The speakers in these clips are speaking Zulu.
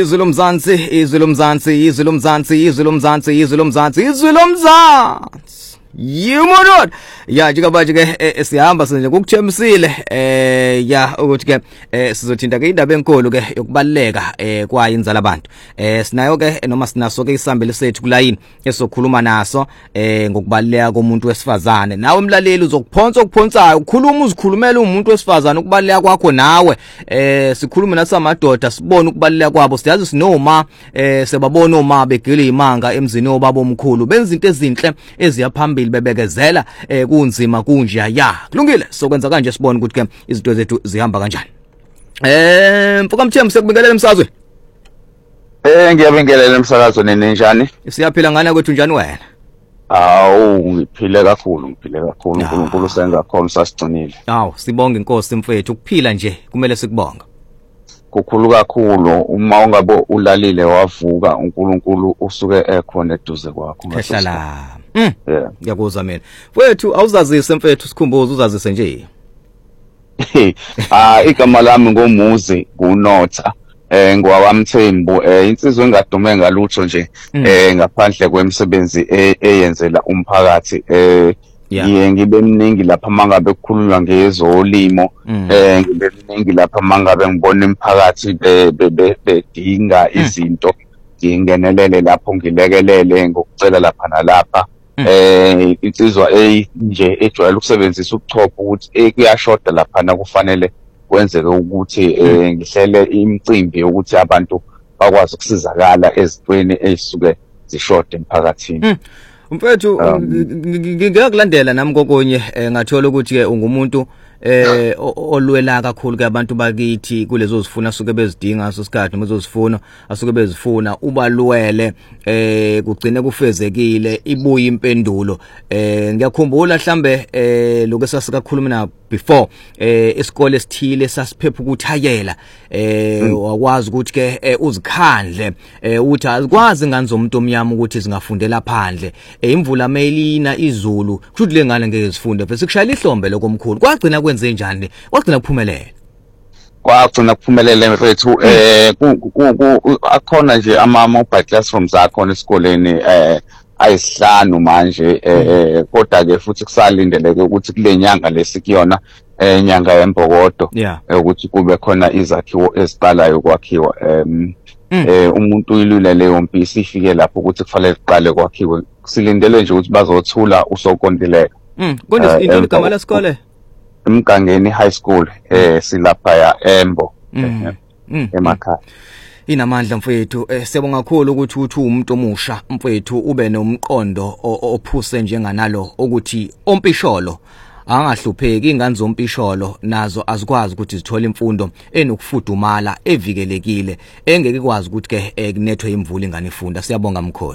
izwi lomzansi yimonot ya jikabaje ke sihamba nje kukuthemisile ya ukuthi ke sizothinta ke indaba enkulu ke yokubaleka kwaye inzala abantu sinayo ke noma sinaso ke isambele sethu kulayini esokhuluma naso ngokubaleka komuntu wesifazane nawe umlaleli uzokuphonsa okuphonsayo ukukhuluma uzikhulumela umuntu wesifazane ukubaleka kwakho nawe sikhuluma nasamadoda sibone ukubaleka kwabo siyazi sinoma sebabona oma begile imanga emzini obaba omkhulu benza into ezinhle eziyaphambili bebekezela kunzima kunje ya kulungile sokwenza kanje sibone ukuthi ke izinto zethu zihamba kanjani mfoka Mthembu sekubingelela emsazweni ngiyabingelela emsakazo nenjani siyaphila ngana kwethu njani wena awu ngiphile kakhulu uNkulunkulu senza khona sasigcinile awu sibonga inkosi mfethu ukuphila nje kumele sikubonga kukhulu kakhulu uma ungabe ulalile wavuka uNkulunkulu usuke ekhona eduze kwakho ngehlala ngiyakuzwa mina mfethu awuzazise mfethu sikhumbuze uzazise nje igama lami ngomuzi kunotha ngwakwamthembu insizwe engadume ngalutho nje ngaphandle kwemisebenzi eyenzela umphakathi ngibe mningi lapha mangabe kukhulunywa ngezolimo ngibe mningi lapha mangabe ngibona imphakathi bedinga izinto ngingenelele lapho ngilekelele ngokucela lapha nalapha insizwa nje ejwayele ukusebenzisa ubuchopho ukuthi kuyashoda lapha na kufanele kwenzeke ukuthi ngihlele imicimbi ukuthi abantu bakwazi ukusizakala ezintweni ezisuke zishode emphakathini mfethu ngiyakulandela nami kokonye ngathola ukuthi ke ungumuntu olwela kakhulu ke abantu bakithi kulezo zifuna asuke bezidinga asosikhathi noma ezozifuna asuke bezifuna ubalwele kugcine kufezekile ibuye impendulo ngiyakhumbula mhlambe lokho sasikakhuluma na before isikole esithile sasiphepha ukuthayela wakwazi ukuthi ke uzikhandle uthi azikwazi ingane zomuntu omnyama ukuthi zingafundela phandle imvula mayilina izulu kushuthi lengane ngeke zifunde bese kushaya ihlombe lokomkhulu kwagcina kwenze njani kwagcina kuphumelela kwagcina kuphumelela mfethu akhona nje ama-mobile classrooms akhona esikoleni ayisihlanu manje kodwa ke futhi kusalindeleke ukuthi kule nyanga lesikuyona inyanga yembokodo ukuthi kube khona izakhiwo eziqalayo ukwakhiwa umuntu uyilule leyo mpisi ifike lapho ukuthi kufanele kuqale kwakhiwe silindele nje ukuthi bazothula usokontileka konke into igama lesikole Mgangeni High School silapha ya Embo emakhaya inamandla mfethu siyabonga kakhulu ukuthi umuntu omusha mfethu ube nomqondo ophuse njenganalo ukuthi ompisholo angahlupheki ingane zompisholo nazo azikwazi ukuthi zithole imfundo enokufudumala evikelekile engeke ikwazi ukuthi ke kunethwe imvula ingane ifunda siyabonga mkhulu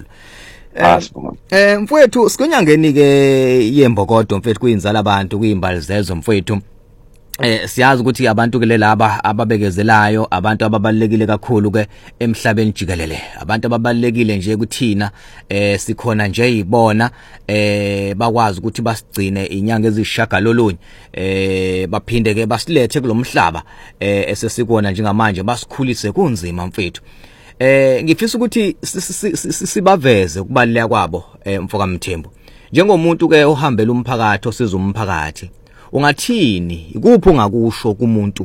mfethu sikunyangeni ke yembokodo mfethu kuyinzala abantu kuyimbali zezo mfethu siyazi ukuthi abantu ke lelaba ababekezelayo abantu ababalekile kakhulu ke emhlabeni jikelele abantu ababalekile nje kuthina sikhona nje izibona bakwazi ukuthi basigcine inyanga ezishagalolunye baphinde ke basilethe kulomhlaba esesikona njengamanje basikhulise kunzima mfethu ngifisa ukuthi sibaveze ukubaleka kwabo mfoka Mthembu njengomuntu ke ohambela umphakathi osiza umphakathi ungathini ikuphi ongakusho kumuntu